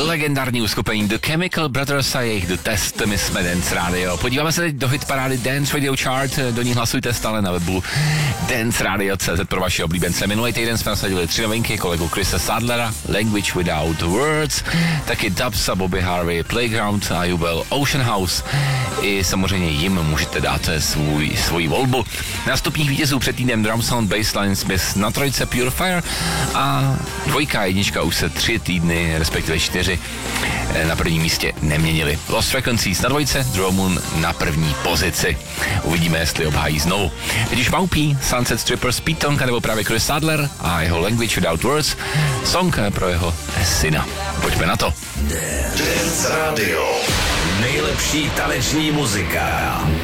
legendární uskupení The Chemical Brothers a jejich The Test, my jsme Dance Radio. Podíváme se teď do hitparády Dance Radio Chart, do ní hlasujte stále na webu danceradio.cz pro vaše oblíbence. Minulý týden jsme nasadili 3 novinky, kolegu Chrisa Sadlera, Language Without Words, taky Dubs a Bobby Harvey, Playground a Jubel Ocean House. I samozřejmě jim můžete dát svoji volbu. Nástupních vítězů před týdnem Drum Sound Bassline Smith na trojce Pure Fire a 2 a 1 už se 3 týdny, respektive 4 na prvním místě neměnili. Lost Frequencies na 2, Draw Moon na první pozici. Uvidíme, jestli obhájí znovu. Teď už Maupí, Sunset Strippers, Pete Tong nebo právě Chris Sadler a jeho Language Without Words, song pro jeho syna. Pojďme na to. Dance Radio. Nejlepší taneční muzika.